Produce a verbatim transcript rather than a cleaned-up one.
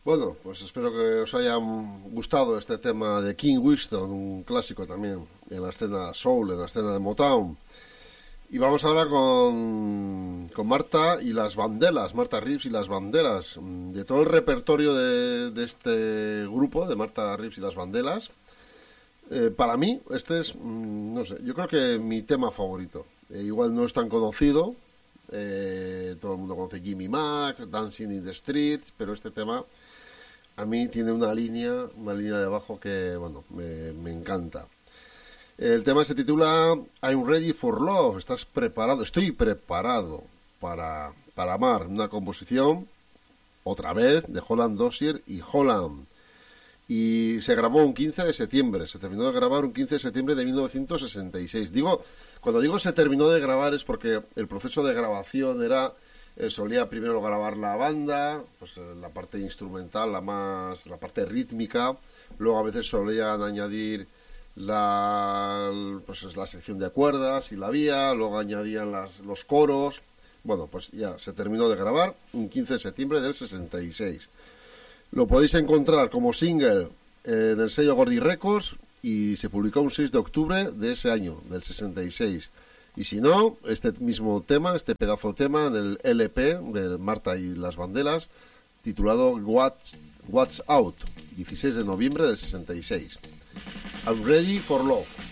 Bueno, pues espero que os haya gustado este tema de King Winston, un clásico también en la escena soul, en la escena de Motown. Y vamos ahora con, con Marta y las Vandellas, Martha Reeves y las Vandellas. De todo el repertorio de, de este grupo, de Martha Reeves y las Vandellas, eh, para mí este es, no sé, yo creo que mi tema favorito. Eh, igual no es tan conocido, eh, todo el mundo conoce Gimme Mac, Dancing in the Streets, pero este tema a mí tiene una línea, una línea de bajo que, bueno, me, me encanta. El tema se titula I'm Ready for Love. Estás preparado, estoy preparado para, para amar. Una composición, otra vez, de Holland Dozier y Holland. Y se grabó un quince de septiembre. Se terminó de grabar un quince de septiembre de mil novecientos sesenta y seis. Digo, cuando digo se terminó de grabar es porque el proceso de grabación era... Eh, solía primero grabar la banda, pues eh, la parte instrumental, la más, la parte rítmica. Luego a veces solían añadir la, pues la sección de cuerdas y la vía, luego añadían las, los coros. Bueno, pues ya se terminó de grabar un quince de septiembre del sesenta y seis. Lo podéis encontrar como single eh, en el sello Gordy Records y se publicó un seis de octubre de ese año, del sesenta y seis. Y si no, este mismo tema, este pedazo de tema del L P de Marta y las Vandellas, titulado What's, What's Out, dieciséis de noviembre del sesenta y seis. I'm Ready for Love.